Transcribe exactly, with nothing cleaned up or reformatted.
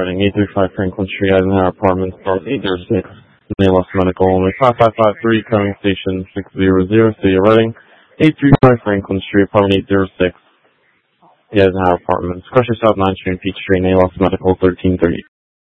writing eight three five Franklin Street, Eisenhower Apartments, apartment eight zero six. Nalos Medical, only five five five three, coming station six zero zero. So you're writing eight three five Franklin Street, apartment eight zero six. Eisenhower Apartments, Crusher South ninth Street, Peach Street, Nalos Medical, thirteen thirty.